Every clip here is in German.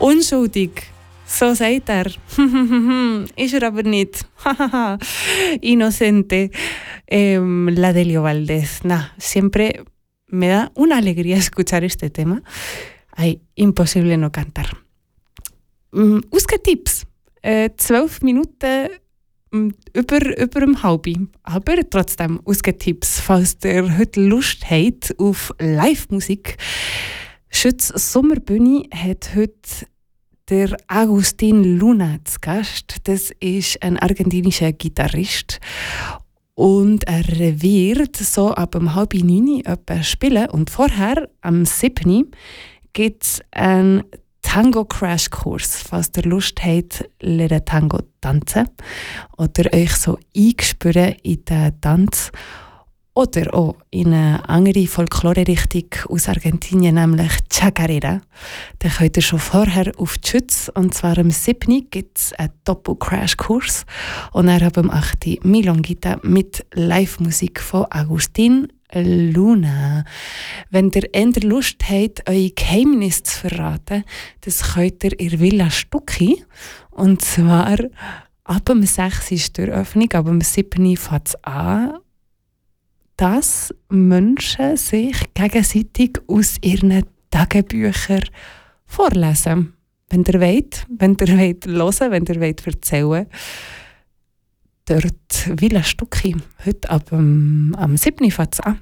Unschuldig. So sagt er. Ist er aber nicht. Inocente. La Delio Valdés. Siempre me da una alegría escuchar este tema. Ay, imposible no cantar. Ausgetipps. 12 Minuten über dem Halbi. Aber trotzdem Ausgetipps. Falls ihr heute Lust habt auf Live-Musik. Schütz Sommerbühne hat heute der Agustin Luna zu Gast. Das ist ein argentinischer Gitarrist. Und er wird so ab 8:30 etwa spielen. Und vorher, am 7. gibt es einen Tango-Crash-Kurs. Falls ihr Lust habt, lernen Tango tanzen. Oder euch so einspüren in den Tanz. Oder auch in eine andere Folklore-Richtung aus Argentinien, nämlich Chacarera. Da könnt ihr schon vorher auf die Schütz. Und zwar am 7. gibt es einen Doppel-Crash-Kurs. Und dann am 8. Milonguita mit Live-Musik von Agustin Luna. Wenn ihr eher Lust habt, eure Geheimnisse zu verraten, das könnt ihr in Villa Stucki. Und zwar ab dem 6. ist die Eröffnung, ab dem 7. fängt es an, dass Menschen sich gegenseitig aus ihren Tagebüchern vorlesen. Wenn ihr wollt hören, wenn ihr wollt erzählen, dort Villa Stucki, heute am 7. fängt es an.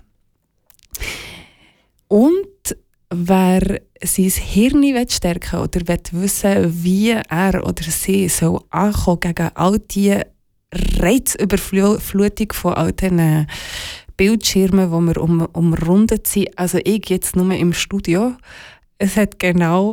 Und wer sein Hirn stärken will oder wissen, wie er oder sie so ankommen gegen all die Reizüberflutung von all diesen Bildschirmen, wo wir umrundet sind. Also ich jetzt nur im Studio. Es hat genau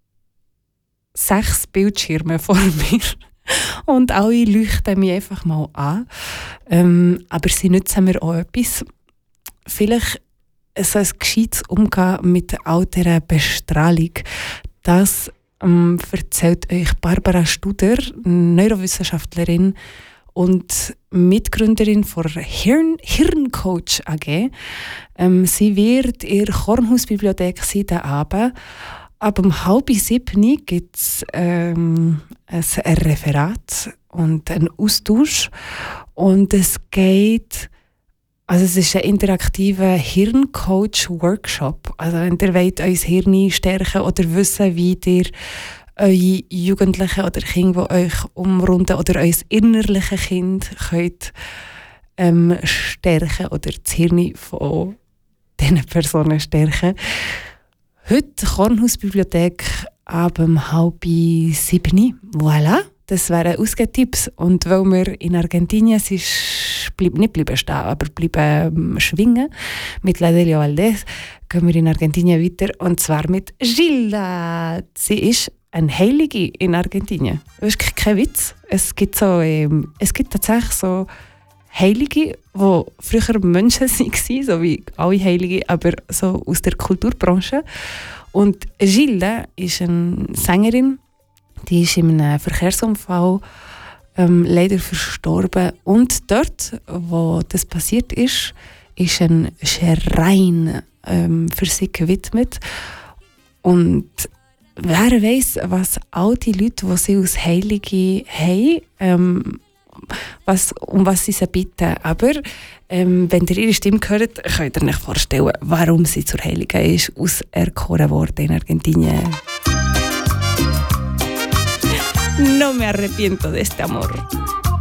6 Bildschirme vor mir. Und alle leuchten mich einfach mal an. Aber sie nützen mir auch etwas. Vielleicht so ein gescheites Umgehen mit all dieser Bestrahlung. Das erzählt euch Barbara Studer, Neurowissenschaftlerin und Mitgründerin von Hirncoach AG. Sie wird in der Kornhausbibliothek sein, den Abend. Ab 6:30 gibt es ein Referat und einen Austausch. Und es ist ein interaktiver Hirncoach-Workshop. Also wenn ihr wollt, euer Hirn stärken oder wissen, wie ihr eure Jugendlichen oder Kinder, die euch umrunden, oder euer innerliches Kind könnt stärken oder das Hirn von diesen Personen stärken. Heute Kornhausbibliothek ab 6:30. Voilà, das wären Ausgetipps. Und weil wir in Argentinien sind, nicht bleiben stehen, aber bleiben schwingen mit La Delio Valdés, gehen wir in Argentinien weiter. Und zwar mit Gilda. Sie ist eine Heilige in Argentinien. Das ist kein Witz. Es gibt tatsächlich so Heilige, die früher Menschen waren, so wie alle Heilige, aber so aus der Kulturbranche. Und Gilda ist eine Sängerin, die ist in einem Verkehrsunfall leider verstorben. Und dort, wo das passiert ist ein Schrein für sie gewidmet. Und wer weiss, was all die Leute, die sie als Heilige haben, um was sie bitten. Aber wenn ihr ihre Stimme hört, könnt ihr euch vorstellen, warum sie zur Heiligen ist, auserkoren worden in Argentinien. No me arrepiento de este amor.